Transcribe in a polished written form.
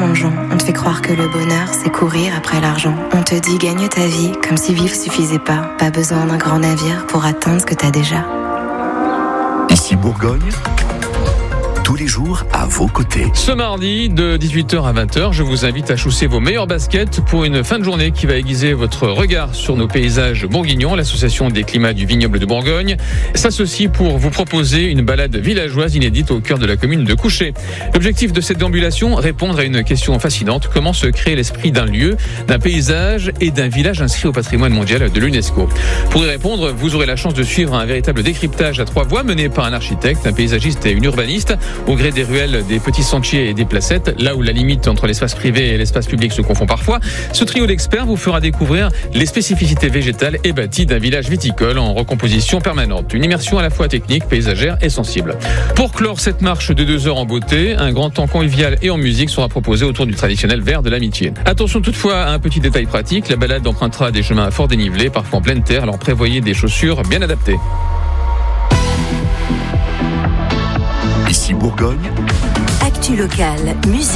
tellement de gens. On te fait croire que le bonheur, c'est courir après l'argent. On te dit gagne ta vie, comme si vivre suffisait pas. Pas besoin d'un grand navire pour atteindre ce que t'as déjà. Ici Bourgogne, tous les jours à vos côtés. Ce mardi, de 18h à 20h, je vous invite à chausser vos meilleures baskets pour une fin de journée qui va aiguiser votre regard sur nos paysages bourguignons. L'association des climats du vignoble de Bourgogne s'associe pour vous proposer une balade villageoise inédite au cœur de la commune de Couchet. L'objectif de cette déambulation, répondre à une question fascinante. Comment se crée l'esprit d'un lieu, d'un paysage et d'un village inscrit au patrimoine mondial de l'UNESCO? Pour y répondre, vous aurez la chance de suivre un véritable décryptage à 3 voix mené par un architecte, un paysagiste et une urbaniste, au gré des ruelles, des petits sentiers et des placettes, là où la limite entre l'espace privé et l'espace public se confond parfois. Ce trio d'experts vous fera découvrir les spécificités végétales et bâties d'un village viticole en recomposition permanente. Une immersion à la fois technique, paysagère et sensible. Pour clore cette marche de 2 heures en beauté, un grand temps convivial et en musique sera proposé autour du traditionnel verre de l'amitié. Attention toutefois à un petit détail pratique, la balade empruntera des chemins fort dénivelés, parfois en pleine terre, alors prévoyez des chaussures bien adaptées. Ici Bourgogne, Actu locale, musique.